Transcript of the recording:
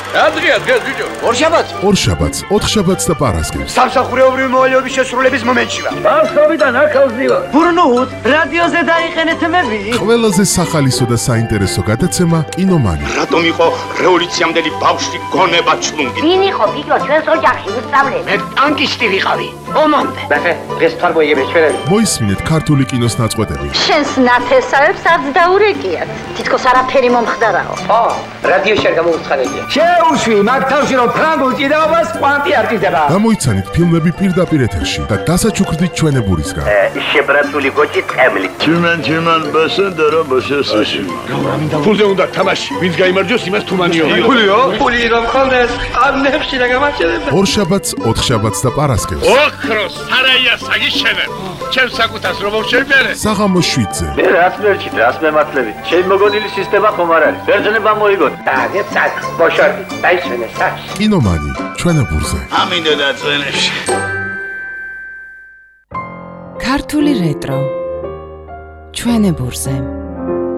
Adria, ჯუჯო. ორშაბათს 4 შაბათს და პარასკევს. სამსახურეობრივი მოვალეობის შესრულების მომენტში ვარ. Ბავშვობიდან აქავს ვარ. ბურნუთ, რადიოზე დაიყენეთ მები. ყველაზე სახალისო და საინტერესო გადაცემა კინომანი. რატომ იყო რევოლუციამდელი ბავშვი გონება ჩლუნგი? ვინ იყო ბიჭო ჩვენს ოჯახში უსწავლებელი? მე ტანკისტი ვიყავი. ომამდე. დღეს თარბოიები ჩვენები. მოისმინეთ ქართული კინოს ნაწყვეტები. შენს ნათესავებს არც დაურეკიათ. თითქოს არაფერი მომხდარაო. რადიოში არ გამოუცხადებია. შეუშვი მაგ თავში რომ ფრანგულ ჭიდაობას კვანტი არტიზდება. გამოიცანით ფილმები პირდაპირ ეთერში და დასაჩუქრდით ჩვენებურისგან. შებრაცული გოჭი წემლი. Чиман басендера басесაში. ფულზე უნდა თამაში. ვინც გაიმარჯვოს იმას თუმანიო. ფული რომ ხონდეს, ამნებში და გამაჩერებ. 2 შაბათს, 4 შაბათს და პარასკევს. ოქროს სარაია საგიშენებ. ჩემს საკუთას რომ მოვშევიარე. საღამოს 7-ზე. მე რაც მერჩით, რაც მემართლებით. ჩემი მოგონილი სისტემა ხომ არ არის. ბერძნება მოიგოთ. დაგეთ საკ, ბოშორდი, დაიშვენე საკში. კინომანი ჩვენებურზე. ამინდა დაწვენებში. ქართული რეტრო ჩვენებურზე.